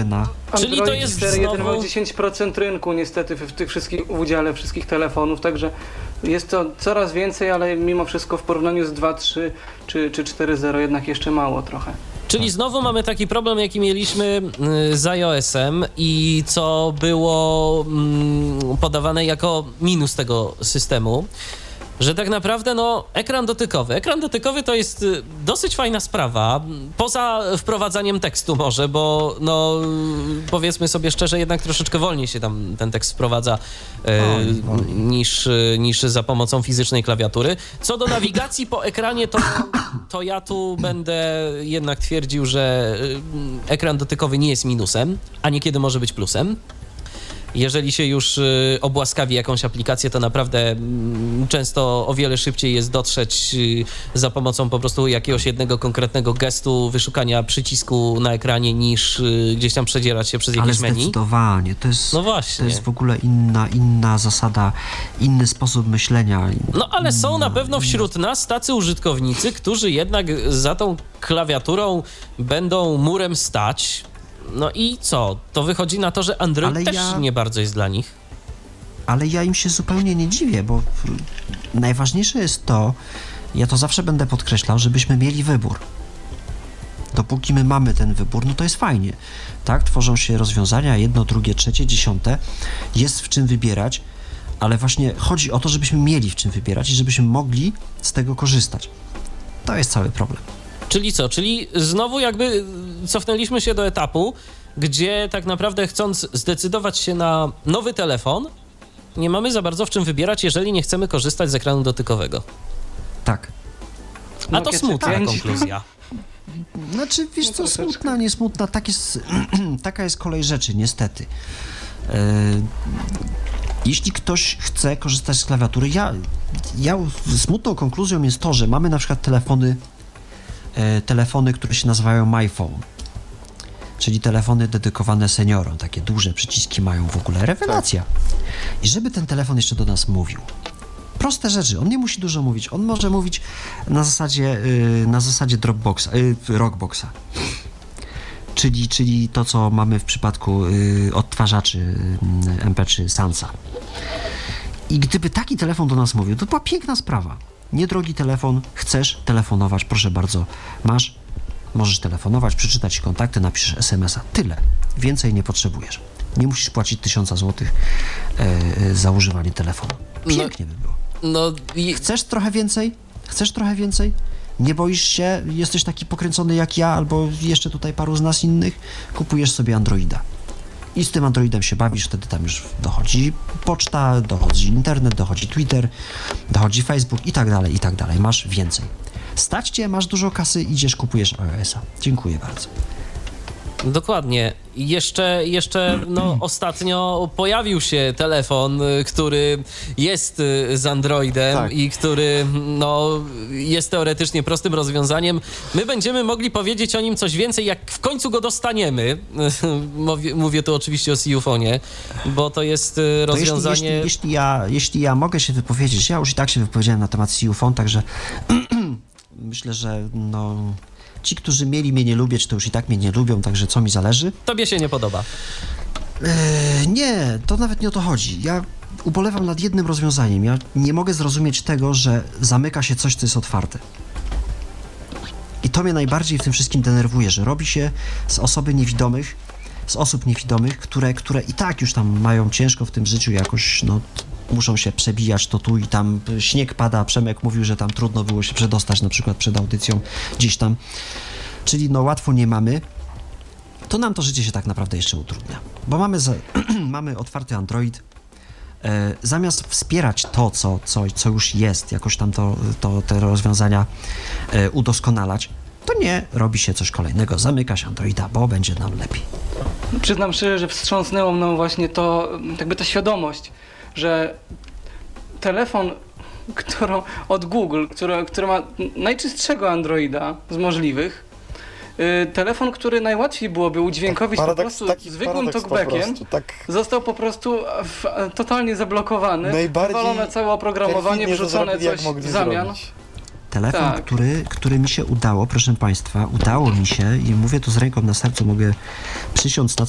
cena. Czyli to Android jest 4.1 znowu... ma 10% rynku niestety w tych wszystkich, w udziale wszystkich telefonów, także jest to coraz więcej, ale mimo wszystko w porównaniu z 2.3 czy 4.0 jednak jeszcze mało trochę. Czyli znowu mamy taki problem, jaki mieliśmy z iOS-em i co było podawane jako minus tego systemu, że tak naprawdę ekran dotykowy. Ekran dotykowy to jest dosyć fajna sprawa, poza wprowadzaniem tekstu może, bo powiedzmy sobie szczerze, jednak troszeczkę wolniej się tam ten tekst wprowadza niż za pomocą fizycznej klawiatury. Co do nawigacji po ekranie, to ja tu będę jednak twierdził, że ekran dotykowy nie jest minusem, a niekiedy może być plusem. Jeżeli się już obłaskawi jakąś aplikację, to naprawdę często o wiele szybciej jest dotrzeć za pomocą po prostu jakiegoś jednego konkretnego gestu, wyszukania przycisku na ekranie, niż gdzieś tam przedzierać się przez jakieś menu. Ale zdecydowanie, to jest, no właśnie. To jest w ogóle inna zasada, inny sposób myślenia. No ale są na pewno wśród nas tacy użytkownicy, którzy jednak za tą klawiaturą będą murem stać. No i co? To wychodzi na to, że Android też nie bardzo jest dla nich. Ale ja im się zupełnie nie dziwię, bo najważniejsze jest to, ja to zawsze będę podkreślał, żebyśmy mieli wybór. Dopóki my mamy ten wybór, no to jest fajnie. Tak, tworzą się rozwiązania, 1, 2, 3, 10, jest w czym wybierać, ale właśnie chodzi o to, żebyśmy mieli w czym wybierać i żebyśmy mogli z tego korzystać. To jest cały problem. Czyli co? Czyli znowu jakby cofnęliśmy się do etapu, gdzie tak naprawdę chcąc zdecydować się na nowy telefon, nie mamy za bardzo w czym wybierać, jeżeli nie chcemy korzystać z ekranu dotykowego. Tak. A to smutna konkluzja. Znaczy, wiesz co, smutna, nie smutna, taka jest kolej rzeczy, niestety. Jeśli ktoś chce korzystać z klawiatury, ja smutną konkluzją jest to, że mamy na przykład telefony, które się nazywają MyPhone, czyli telefony dedykowane seniorom, takie duże przyciski mają, w ogóle rewelacja. I żeby ten telefon jeszcze do nas mówił. Proste rzeczy, on nie musi dużo mówić, on może mówić na zasadzie Rockboxa, czyli to, co mamy w przypadku odtwarzaczy MP3 Sansa. I gdyby taki telefon do nas mówił, to była piękna sprawa. Niedrogi telefon, chcesz telefonować, proszę bardzo, możesz telefonować, przeczytać kontakty, napiszesz SMS-a. Tyle. Więcej nie potrzebujesz. Nie musisz płacić 1000 złotych za używanie telefonu. Pięknie by było. Chcesz trochę więcej? Nie boisz się? Jesteś taki pokręcony jak ja, albo jeszcze tutaj paru z nas innych? Kupujesz sobie Androida. I z tym Androidem się bawisz, wtedy tam już dochodzi poczta, dochodzi internet, dochodzi Twitter, dochodzi Facebook i tak dalej. Masz więcej. Stać cię, masz dużo kasy, idziesz, kupujesz iOS-a. Dziękuję bardzo. Dokładnie. Jeszcze ostatnio pojawił się telefon, który jest z Androidem, tak, i który jest teoretycznie prostym rozwiązaniem. My będziemy mogli powiedzieć o nim coś więcej, jak w końcu go dostaniemy. Mówię tu oczywiście o Siufonie, bo to jest rozwiązanie... Jeśli ja mogę się wypowiedzieć, ja już i tak się wypowiedziałem na temat Siufon, także myślę, że ci, którzy mieli mnie nie lubić, to już i tak mnie nie lubią, także co mi zależy? Tobie się nie podoba. Nie, to nawet nie o to chodzi. Ja ubolewam nad jednym rozwiązaniem. Ja nie mogę zrozumieć tego, że zamyka się coś, co jest otwarte. I to mnie najbardziej w tym wszystkim denerwuje, że robi się z osób niewidomych, które i tak już tam mają ciężko w tym życiu jakoś, muszą się przebijać to tu i tam, śnieg pada, Przemek mówił, że tam trudno było się przedostać na przykład przed audycją gdzieś tam, czyli łatwo nie mamy, to nam to życie się tak naprawdę jeszcze utrudnia, bo mamy otwarty Android, zamiast wspierać to, co już jest, jakoś tam te rozwiązania udoskonalać, to nie, robi się coś kolejnego, zamyka się Androida, bo będzie nam lepiej. Przyznam szczerze, że wstrząsnęło mną właśnie to, jakby ta świadomość, że telefon od Google, który ma najczystszego Androida z możliwych, telefon, który najłatwiej byłoby udźwiękowić po prostu zwykłym talkbackiem, został po prostu totalnie zablokowany, wywalone całe oprogramowanie, wrzucone coś w zamian. Telefon, tak, który mi się udało, proszę Państwa, udało mi się i mówię to z ręką na sercu, mogę przysiąc na